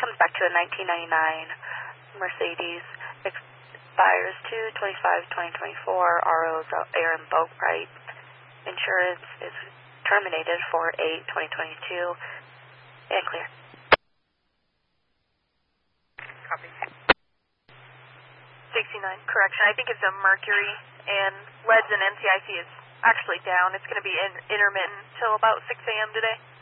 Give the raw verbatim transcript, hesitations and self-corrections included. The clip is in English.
comes back to a nineteen ninety-nine Mercedes. Expires two twenty-five twenty twenty-four. R O is air and boat right. Insurance is terminated for eight twenty twenty-two. And clear. Copy. sixty-nine, correction. I think it's a Mercury, and leads and N C I C is actually down. It's going to be in, intermittent till about six A M today.